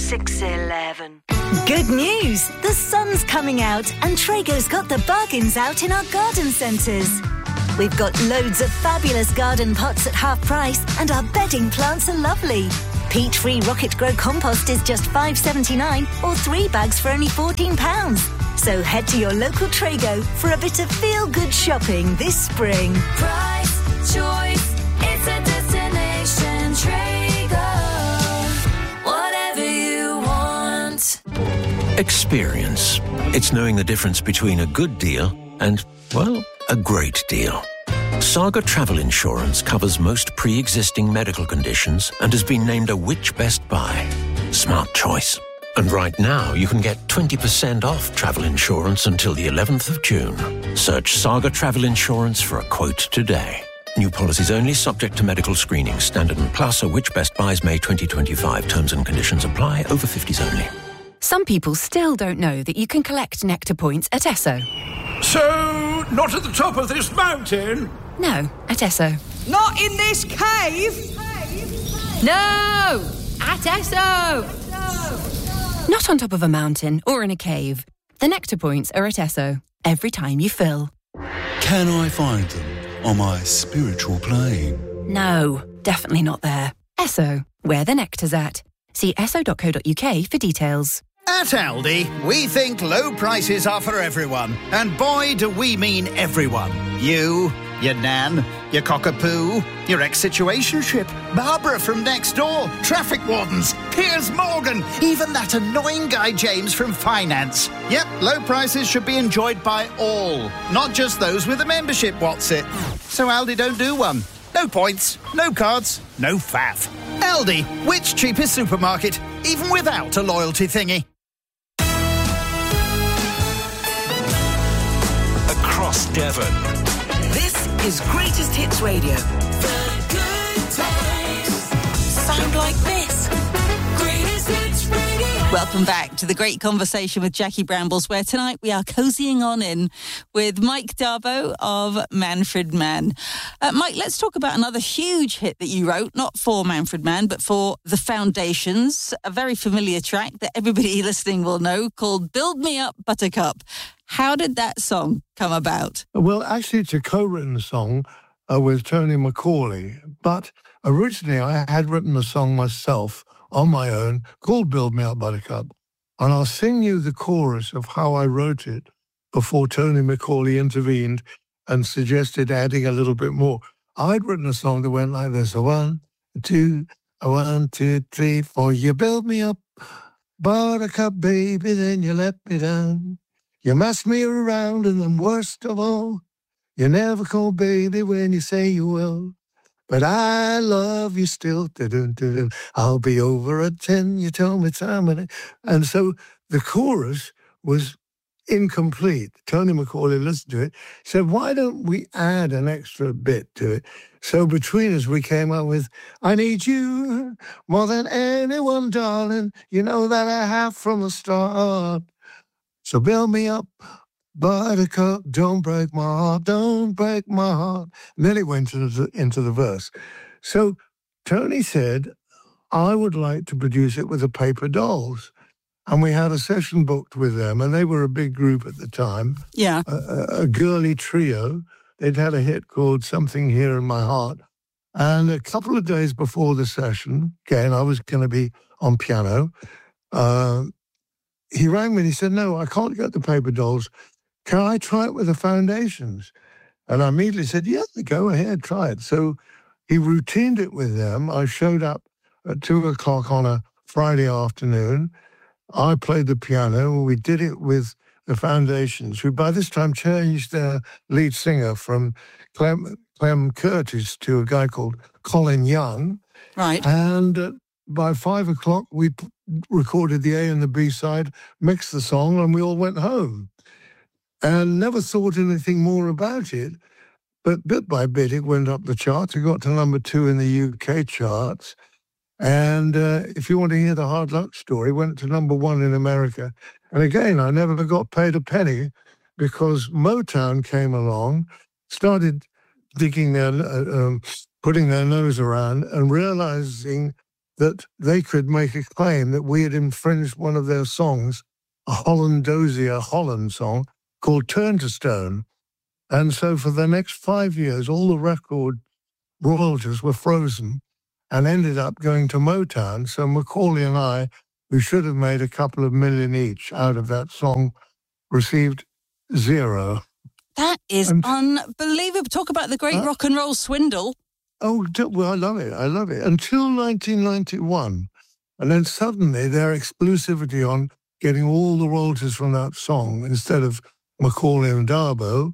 611. Good news! The sun's coming out and Traego's got the bargains out in our garden centres. We've got loads of fabulous garden pots at half price and our bedding plants are lovely. Peat-free Rocket Grow compost is just $5.79 or 3 bags for only £14. So head to your local Traego for a bit of feel-good shopping this spring. Price, choice, it's a destination. Traego, whatever you want. Experience. It's knowing the difference between a good deal and, well, a great deal. Saga Travel Insurance covers most pre-existing medical conditions and has been named a Which Best Buy. Smart choice. And right now, you can get 20% off travel insurance until the 11th of June. Search Saga Travel Insurance for a quote today. New policies only, subject to medical screening. Standard and Plus, or Which Best Buys May 2025. Terms and conditions apply. Over 50s only. Some people still don't know that you can collect Nectar points at Esso. So, not at the top of this mountain? No, at Esso. Not in this cave? No! At Esso! Not on top of a mountain or in a cave. The Nectar points are at Esso. Every time you fill. Can I find them on my spiritual plane? No, definitely not there. Esso, where the nectar's at. See esso.co.uk for details. At Aldi, we think low prices are for everyone. And boy, do we mean everyone. You, your nan, your cockapoo, your ex-situationship, Barbara from next door, traffic wardens, Piers Morgan, even that annoying guy James from finance. Yep, low prices should be enjoyed by all, not just those with a membership, what's it? So Aldi don't do one. No points, no cards, no faff. Aldi, which cheapest supermarket, even without a loyalty thingy. Across Devon. This is Greatest Hits Radio. The good times Sound like this. Greatest Hits Radio. Welcome back to the great conversation with Jackie Brambles, where tonight we are cozying on in with Mike Darbo of Manfred Mann. Mike, let's talk about another huge hit that you wrote, not for Manfred Mann, but for The Foundations, a very familiar track that everybody listening will know, called Build Me Up, Buttercup. How did that song come about? Well, actually, it's a co-written song with Tony Macaulay, but originally I had written a song myself on my own called Build Me Up, Buttercup. And I'll sing you the chorus of how I wrote it before Tony Macaulay intervened and suggested adding a little bit more. I'd written a song that went like this: 1, 2, 1, 2, 3, 4. You build me up, buttercup, baby, then you let me down. You mess me around, and then worst of all, you never call baby when you say you will. But I love you still. Da-dun-dun-dun. I'll be over at 10. You told me time. And so the chorus was incomplete. Tony Macaulay listened to it, said, why don't we add an extra bit to it? So between us, we came up with, I need you more than anyone, darling. You know that I have from the start. So build me up, buttercup, don't break my heart, don't break my heart. And then it went into the verse. So Tony said, I would like to produce it with the Paper Dolls. And we had a session booked with them, and they were a big group at the time. Yeah. A girly trio. They'd had a hit called Something Here in My Heart. And a couple of days before the session, again, I was going to be on piano, he rang me and he said, no, I can't get the Paper Dolls. Can I try it with the Foundations? And I immediately said, yeah, go ahead, try it. So he routined it with them. I showed up at 2:00 on a Friday afternoon. I played the piano. We did it with the Foundations, who by this time changed their lead singer from Clem Curtis to a guy called Colin Young. Right. And by 5:00, we recorded the A and the B side, mixed the song, and we all went home. And never thought anything more about it. But bit by bit, it went up the charts. It got to number 2 in the UK charts. And if you want to hear the hard luck story, it went to number 1 in America. And again, I never got paid a penny because Motown came along, started digging their, putting their nose around and realizing that they could make a claim that we had infringed one of their songs, a Hollandosia Holland song called Turn to Stone. And so for the next 5 years, all the record royalties were frozen and ended up going to Motown. So Macaulay and I, who should have made a couple of million each out of that song, received zero. That is unbelievable. Talk about the great rock and roll swindle. Oh, well, I love it. I love it. Until 1991. And then suddenly their exclusivity on getting all the royalties from that song instead of Macaulay and Darbo,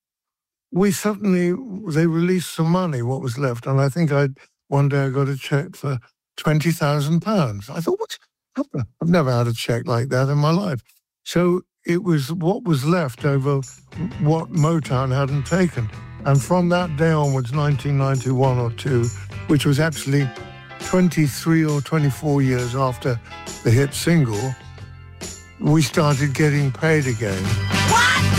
they released some money, what was left. And I think one day I got a check for £20,000. I thought, I've never had a check like that in my life. So it was what was left over what Motown hadn't taken. And from that day onwards, 1991 or 2, which was actually 23 or 24 years after the hit single, we started getting paid again. What?